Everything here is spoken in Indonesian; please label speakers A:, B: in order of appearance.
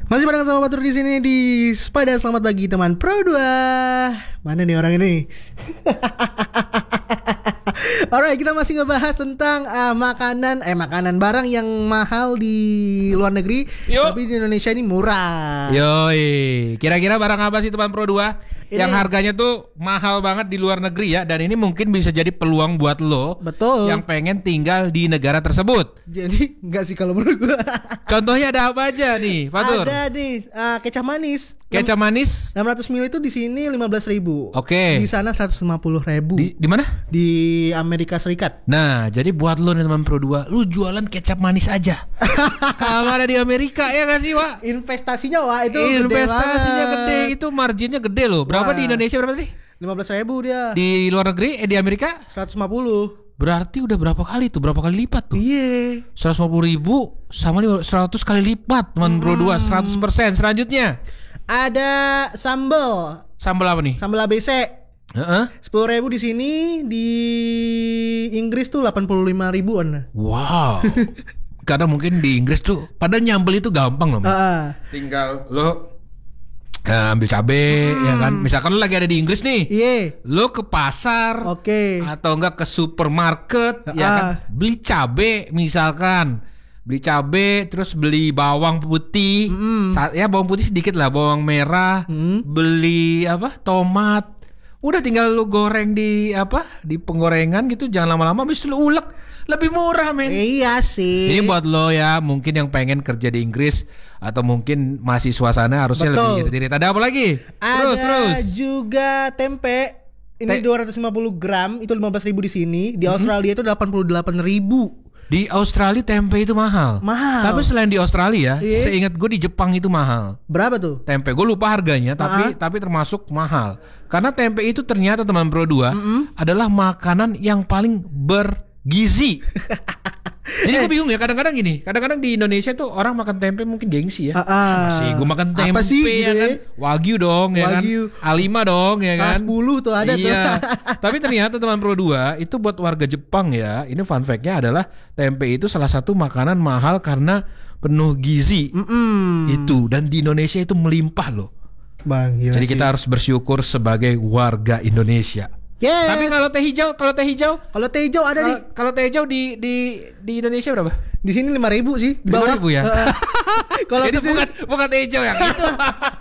A: Masih bareng sama Batur di sini di Spada. Selamat pagi teman Pro 2. Mana nih orang ini? Alright, kita masih ngebahas tentang makanan barang yang mahal di luar negeri.
B: Yuk.
A: Tapi di Indonesia ini murah.
B: Yoi, kira-kira barang apa sih teman Pro 2
A: Ini-
B: yang harganya tuh mahal banget di luar negeri ya. Dan ini mungkin bisa jadi peluang buat lo
A: Betul.
B: yang pengen tinggal di negara tersebut.
A: Jadi enggak sih kalau menurut gua.
B: Contohnya ada apa aja nih, Fatur?
A: Ada nih kecap manis.
B: Kecap manis.
A: 600 ml itu di sini 15.000.
B: Oke.
A: Di sana 150.000.
B: Di mana?
A: Di Amerika Serikat.
B: Nah, jadi buat lo nih teman Pro 2, lu jualan kecap manis aja. Kalau ada di Amerika ya gak sih, Wak?
A: Investasinya itu
B: Investasinya
A: gede
B: gede,
A: banget.
B: itu marginnya gede loh. Berapa
A: Wah.
B: di Indonesia berapa tadi?
A: 15.000 dia.
B: Di luar negeri, di Amerika?
A: 150.
B: Berarti udah berapa kali tuh? Berapa kali lipat tuh?
A: Iya.
B: 150.000 sama 100 kali lipat teman Pro 2, 100%. Selanjutnya
A: Ada sambal.
B: sambal apa nih?
A: Sambal ABC.
B: Heeh.
A: 10.000 di sini, di Inggris tuh 85.000-an.
B: Wow. Karena mungkin di Inggris tuh padahal nyambel itu gampang loh. Man.
A: Heeh.
B: Tinggal lo ambil cabe ya kan. Misalkan lo lagi ada di Inggris nih.
A: Iya.
B: Lo ke pasar
A: Oke.
B: atau enggak ke supermarket ya kan, beli cabe misalkan. Beli cabe terus beli bawang putih. Ya bawang putih sedikit lah, bawang merah. Beli tomat. Udah tinggal lu goreng di di penggorengan gitu, jangan lama-lama, habis itu lu ulek. Lebih murah, men.
A: Iya sih.
B: Ini buat lo ya, mungkin yang pengen kerja di Inggris atau mungkin masih suasana harusnya
A: Betul.
B: lebih irit-irit. Ada apa lagi?
A: Ada
B: Terus.
A: juga tempe. Ini 250 gram itu 15.000 di sini. Di Australia itu 88.000.
B: Di Australia tempe itu mahal.
A: Mahal.
B: Tapi selain di Australia,
A: Iya.
B: seingat gue di Jepang itu mahal.
A: Berapa tuh?
B: Tempe gue lupa harganya, tapi termasuk mahal. Karena tempe itu ternyata teman Pro 2 adalah makanan yang paling bergizi. Jadi gue bingung ya, kadang-kadang gini, kadang-kadang di Indonesia tuh orang makan tempe mungkin gengsi ya. Masih gue makan tempe
A: Apa sih,
B: ya
A: gitu
B: kan,
A: ya?
B: Wagyu dong ya
A: Wagyu.
B: kan, A5 dong ya kan.
A: A10 tuh ada tuh.
B: Iya. Tapi ternyata teman Pro 2 itu buat warga Jepang ya, ini fun fact-nya adalah tempe itu salah satu makanan mahal karena penuh gizi. Itu, dan di Indonesia itu melimpah loh.
A: Bang, gila
B: Jadi
A: sih.
B: kita harus bersyukur sebagai warga Indonesia.
A: Yes.
B: Tapi kalau teh hijau,
A: Kalau teh hijau ada di
B: kalau teh hijau di Indonesia berapa?
A: di sini 5.000 sih. Di bawah.
B: 5.000 ya.
A: Kalau
B: Itu
A: di sini
B: bukan teh hijau yang itu.